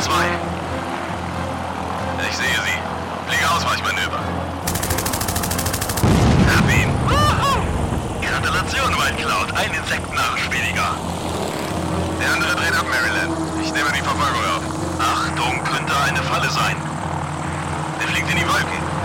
2. Ich sehe sie. Fliege Ausweichmanöver. Hab ihn. Gratulation, White Cloud. Ein Insektennarsch weniger. Der andere dreht ab, Maryland. Ich nehme die Verfolgung auf. Achtung, könnte eine Falle sein. Er fliegt in die Wolken.